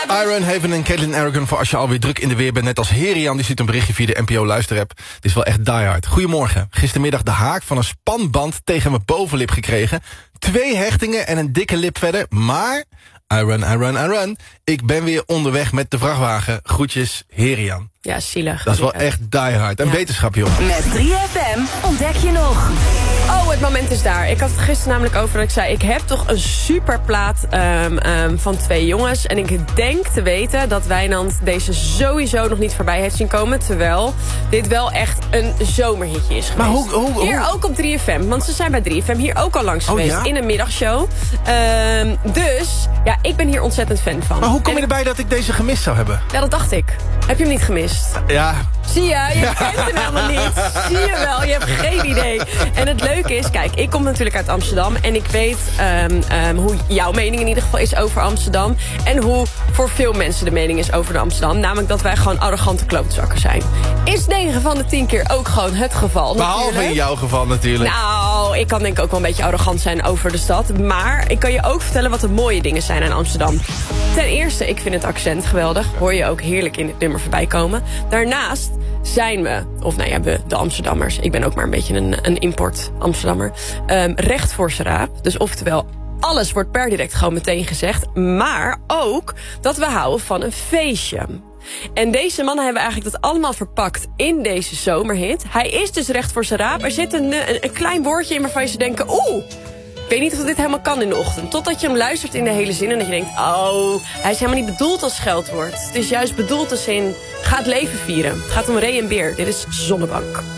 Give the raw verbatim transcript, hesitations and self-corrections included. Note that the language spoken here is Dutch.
Iron Haven en Caitlin Aragon voor als je alweer druk in de weer bent. Net als Herian, die stuurt een berichtje via de N P O luisterapp. Het is wel echt die hard. Goedemorgen. Gistermiddag de haak van een spanband tegen mijn bovenlip gekregen. Twee hechtingen en een dikke lip verder. Maar, Iron, Iron, Iron. Ik ben weer onderweg met de vrachtwagen. Groetjes, Herian. Ja, zielig. Dat is wel echt die hard. En ja. Wetenschap, joh. Met drie F M ontdek je nog. Oh, het moment is daar. Ik had het gisteren namelijk over dat ik zei... ik heb toch een superplaat um, um, van twee jongens. En ik denk te weten dat Wijnand deze sowieso nog niet voorbij heeft zien komen. Terwijl dit wel echt een zomerhitje is geweest. Maar hoe, hoe, hoe? Hier ook op drie F M. Want ze zijn bij drie F M hier ook al langs oh, geweest. Ja? In een middagshow. Um, dus, ja, ik ben hier ontzettend fan van. Maar hoe kom en je erbij dat ik deze gemist zou hebben? Ja, dat dacht ik. Heb je hem niet gemist? Ja. Zie je, je kent hem helemaal niet. Zie je wel, je hebt geen idee. En het leuke is, kijk, ik kom natuurlijk uit Amsterdam... en ik weet um, um, hoe jouw mening in ieder geval is over Amsterdam... en hoe voor veel mensen de mening is over de Amsterdam. Namelijk dat wij gewoon arrogante klootzakken zijn. Is negen van de tien keer ook gewoon het geval. Behalve natuurlijk. in jouw geval natuurlijk. Nou, ik kan denk ik ook wel een beetje arrogant zijn over de stad. Maar ik kan je ook vertellen wat de mooie dingen zijn aan Amsterdam. Ten eerste, ik vind het accent geweldig. Hoor je ook heerlijk in het nummer voorbij komen. Daarnaast zijn we, of nou ja, we, de Amsterdammers... ik ben ook maar een beetje een, een import-Amsterdammer... Um, recht voor z'n raap. Dus oftewel, alles wordt per direct gewoon meteen gezegd. Maar ook dat we houden van een feestje. En deze mannen hebben eigenlijk dat allemaal verpakt in deze zomerhit. Hij is dus recht voor z'n raap. Er zit een, een, een klein woordje in waarvan je ze denken... oeh, ik weet niet of dit helemaal kan in de ochtend. Totdat je hem luistert in de hele zin en dat je denkt... oh, hij is helemaal niet bedoeld als scheldwoord. Het is juist bedoeld als in, ga het leven vieren. Het gaat om ree en beer. Dit is Zonnebank.